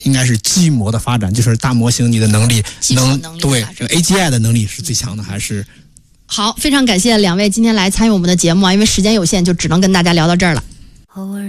应该是基模的发展，就是大模型你的能力对 AGI 的能力是最强的，还是好，非常感谢两位今天来参与我们的节目啊，因为时间有限，就只能跟大家聊到这儿了。